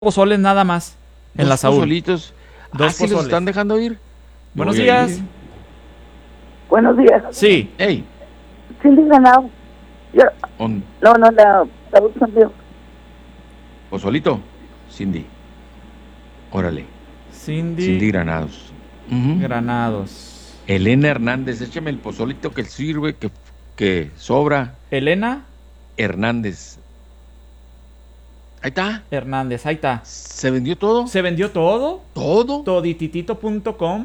Pozoles nada más en la Dos Saúl. pozolitos. Dos ¿Sí los pozoles. están dejando ir? Buenos Voy a días. ir. Buenos días. Sí. Ey, Cindy Granado. Yo, un la Saúl Santiago. pozolito. Cindy. Órale. Cindy, Cindy Granados. Ujú. Granados. Elena Hernández, échame el pozolito que sirve, que sobra. Elena Hernández. Ahí está. Hernández, ahí está. ¿Se vendió todo? ¿Se vendió todo? ¿Todo? Todititito.com.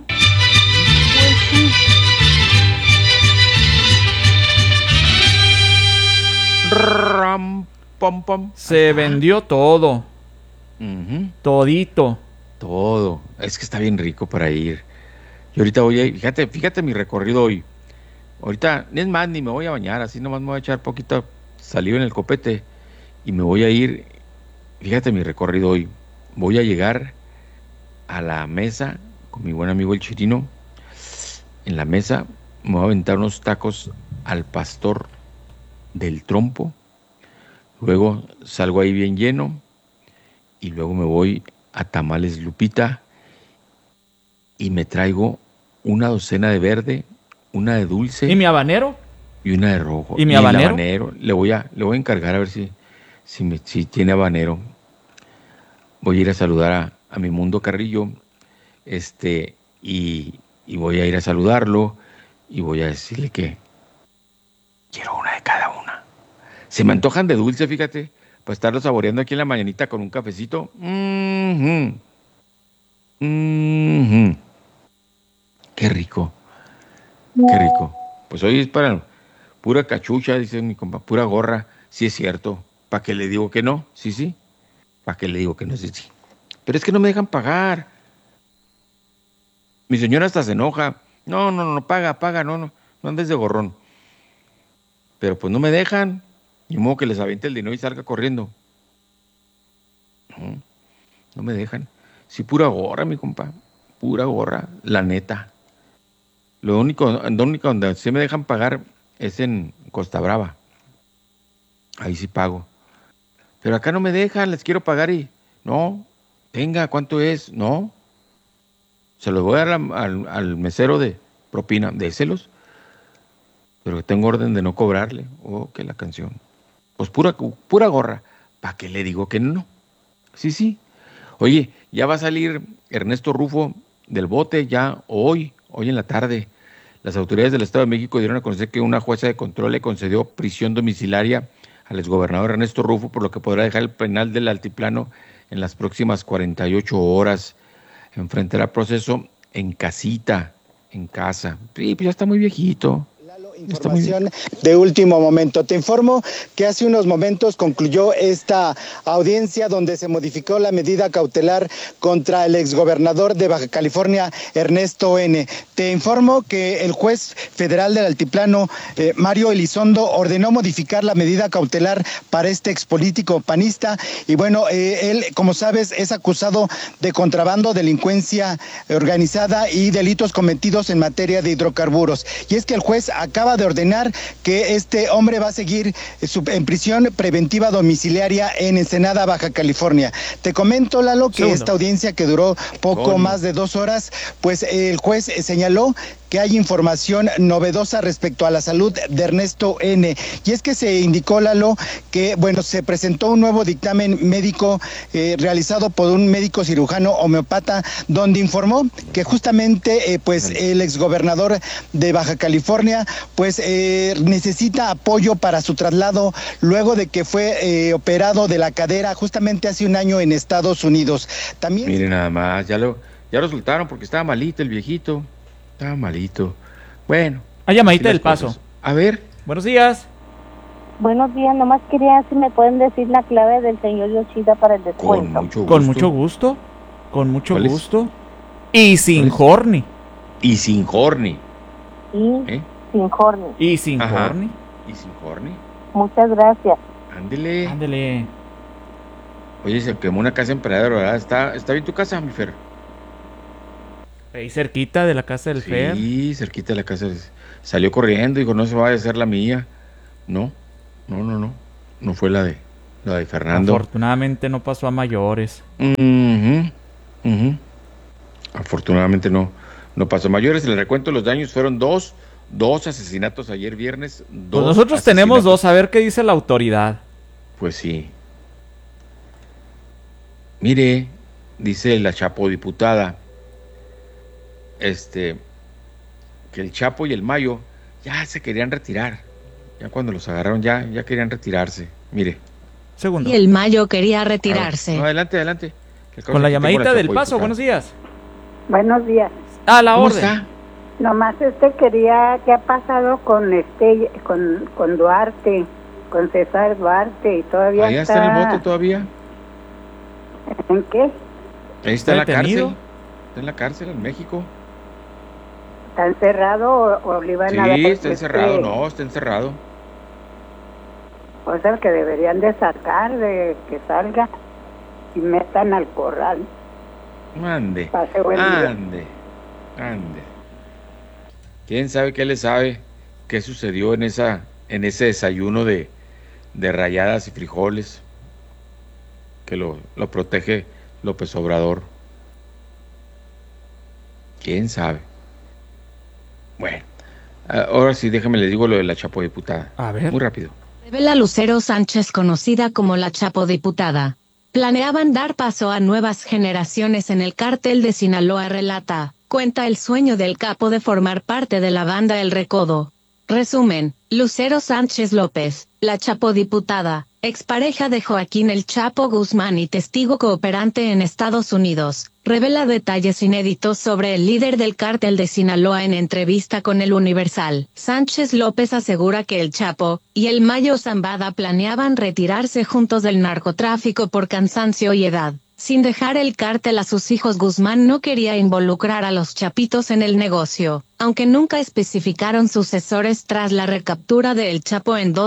Ram, pom, pom. Se vendió todo. Ujú. Todito. Todo. Es que está bien rico para ir. Y ahorita voy a ir. Fíjate mi recorrido hoy. Ahorita, es más, ni me voy a bañar. Así nomás me voy a echar poquito saliva en el copete. Y me voy a ir. Fíjate mi recorrido hoy. Voy a llegar a la mesa con mi buen amigo el Chirino. En la mesa me voy a aventar unos tacos al pastor del trompo. Luego salgo ahí bien lleno. Y luego me voy a Tamales Lupita. Y me traigo una docena de verde, una de dulce ¿Y mi habanero? y una de rojo. ¿Y mi el habanero? Le voy a encargar a ver si tiene habanero. Voy a ir a saludar a mi Mundo Carrillo, y voy a ir a saludarlo y voy a decirle que quiero una de cada una. Se me antojan de dulce, fíjate, para estarlo saboreando aquí en la mañanita con un cafecito. Mhm. Mhm. Qué rico, qué rico. Pues hoy es para pura cachucha, dice mi compa, pura gorra. Sí es cierto. ¿Para qué le digo que no? Sí, sí. ¿Para qué le digo que no? Sí, sí. Pero es que no me dejan pagar. Mi señora hasta se enoja. No, paga, no andes de gorrón. Pero pues no me dejan. Ni modo que les aviente el dinero y salga corriendo. No me dejan. Sí, pura gorra, mi compa. Pura gorra, la neta. Lo único donde sí me dejan pagar es en Costa Brava. Ahí sí pago. Pero acá no me dejan, les quiero pagar y... No, venga, ¿cuánto es? No. Se los voy a dar al mesero de propina. Déselos. Pero tengo orden de no cobrarle. Oh, que la canción. Pues pura gorra. ¿Para qué le digo que no? Sí, sí. Oye, ya va a salir Ernesto Rufo del bote ya hoy en la tarde. Las autoridades del Estado de México dieron a conocer que una jueza de control le concedió prisión domiciliaria al exgobernador Ernesto Rufo, por lo que podrá dejar el penal del Altiplano en las próximas 48 horas. Enfrentará proceso en casita, en casa. Sí, pues ya está muy viejito. Información de último momento. Te informo que hace unos momentos concluyó esta audiencia donde se modificó la medida cautelar contra el exgobernador de Baja California, Ernesto N. Te informo que el juez federal del Altiplano, Mario Elizondo, ordenó modificar la medida cautelar para este expolítico panista. Y bueno, él, como sabes, es acusado de contrabando, delincuencia organizada y delitos cometidos en materia de hidrocarburos. Y es que el juez acaba de ordenar que este hombre va a seguir en prisión preventiva domiciliaria en Ensenada, Baja California. Te comento, Lalo, que esta audiencia que duró poco más de 2 horas, pues el juez señaló que hay información novedosa respecto a la salud de Ernesto N. Y es que se indicó, Lalo, que bueno, se presentó un nuevo dictamen médico realizado por un médico cirujano homeopata, donde informó que justamente pues el exgobernador de Baja California pues necesita apoyo para su traslado luego de que fue operado de la cadera justamente hace un año en Estados Unidos. También... Miren nada más, ya lo soltaron porque estaba malito el viejito. Estaba malito. Bueno. Hay llamadita del Paso. A ver. Buenos días. Buenos días, nomás quería si me pueden decir la clave del señor Yoshida para el descuento. Con mucho gusto. Con mucho gusto. Y sin horny. Y sin horny. Sin horny. Y sin horny. Y sin horny. Muchas gracias. Ándele. Oye, se quemó una casa en Emperador, ¿verdad? ¿Está bien tu casa, mi Fer? Ahí cerquita de la casa del Fer. Sí, cerquita de la casa. Salió corriendo, dijo, no se va a hacer la mía. No fue la Lo de Fernando. Afortunadamente no pasó a mayores. Afortunadamente no pasó a mayores. El recuento de los daños fueron dos asesinatos ayer viernes. Pues nosotros tenemos 2, a ver qué dice la autoridad. Pues sí. Mire, dice la Chapo diputada, que el Chapo y el Mayo ya se querían retirar. Ya cuando los agarraron ya querían retirarse. Mire. Segundo. Y el Mayo quería retirarse. No, adelante. Con la llamadita del Paso, buenos días. Buenos días. A la ¿Cómo orden. está? Nomás quería, ¿qué ha pasado con con Duarte, con César Duarte? Y todavía Allá está en el bote todavía. ¿En qué? Ahí está en la detenido? cárcel. Está en la cárcel en México. ¿Está encerrado o le iban a dar? Sí, está encerrado. No, está encerrado. O sea, que deberían de sacar, de que salga y metan al corral. Ande. Pase buen día. Ande. ¿Quién sabe qué le sabe? ¿Qué sucedió en ese desayuno de rayadas y frijoles? Que lo protege López Obrador. ¿Quién sabe? Bueno, ahora sí, déjame le digo lo de la Chapo diputada. A ver. Muy rápido. Revela Lucero Sánchez, conocida como la Chapo diputada. Planeaban dar paso a nuevas generaciones en el cártel de Sinaloa, relata. Cuenta el sueño del capo de formar parte de la banda El Recodo. Resumen, Lucero Sánchez López, la Chapo diputada, expareja de Joaquín El Chapo Guzmán y testigo cooperante en Estados Unidos, revela detalles inéditos sobre el líder del cártel de Sinaloa en entrevista con El Universal. Sánchez López asegura que El Chapo y el Mayo Zambada planeaban retirarse juntos del narcotráfico por cansancio y edad. Sin dejar el cártel a sus hijos, Guzmán no quería involucrar a los chapitos en el negocio, aunque nunca especificaron sucesores tras la recaptura de El Chapo en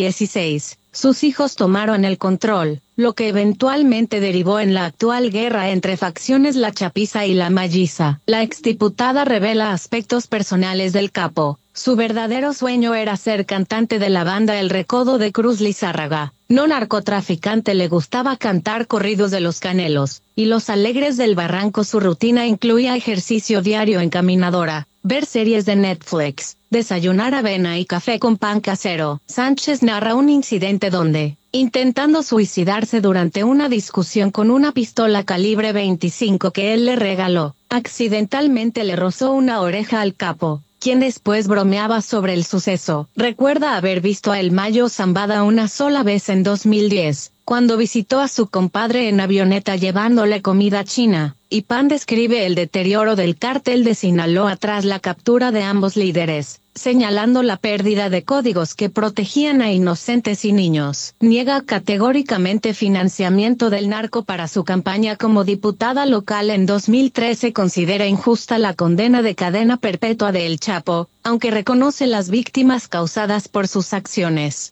2016. Sus hijos tomaron el control, lo que eventualmente derivó en la actual guerra entre facciones La Chapiza y La Mayiza. La exdiputada revela aspectos personales del capo. Su verdadero sueño era ser cantante de la banda El Recodo de Cruz Lizárraga. No narcotraficante, le gustaba cantar corridos de Los Canelos y Los Alegres del Barranco. Su rutina incluía ejercicio diario en caminadora, ver series de Netflix, desayunar avena y café con pan casero. Sánchez narra un incidente donde, intentando suicidarse durante una discusión con una pistola calibre 25 que él le regaló, accidentalmente le rozó una oreja al capo, quien después bromeaba sobre el suceso. Recuerda haber visto a El Mayo Zambada una sola vez en 2010, cuando visitó a su compadre en avioneta llevándole comida china, y pan. Describe el deterioro del cártel de Sinaloa tras la captura de ambos líderes, señalando la pérdida de códigos que protegían a inocentes y niños. Niega categóricamente financiamiento del narco para su campaña como diputada local. En 2013 considera injusta la condena de cadena perpetua de El Chapo, aunque reconoce las víctimas causadas por sus acciones.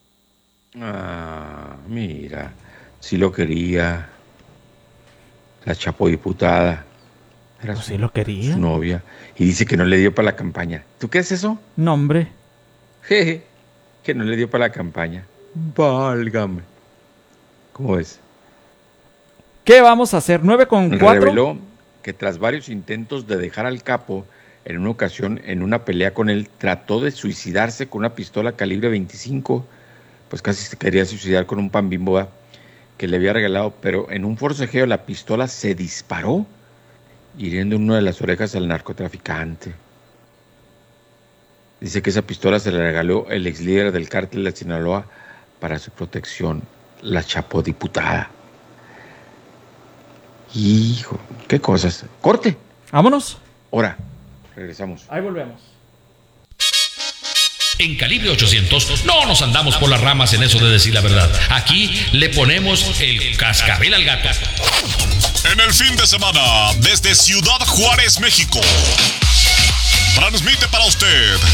Mira, sí lo quería. La Chapo diputada. Era Pues sí lo quería. su novia. Y dice que no le dio para la campaña. ¿Tú qué es eso? No, hombre. Jeje, que no le dio para la campaña. Válgame. ¿Cómo ves? ¿Qué vamos a hacer? 9:04. Reveló que tras varios intentos de dejar al capo, en una ocasión, en una pelea con él, trató de suicidarse con una pistola calibre 25. Pues casi se quería suicidar con un pan Bimbo, ¿verdad?, que le había regalado, pero en un forcejeo la pistola se disparó, hiriendo en una de las orejas al narcotraficante. Dice que esa pistola se la regaló el ex líder del cártel de Sinaloa para su protección, la Chapo diputada. Hijo, qué cosas. ¡Corte! Vámonos. Ahora, regresamos. Ahí volvemos. En Calibre 800 no nos andamos por las ramas en eso de decir la verdad. Aquí le ponemos el cascabel al gato. En el fin de semana, desde Ciudad Juárez, México, transmite para usted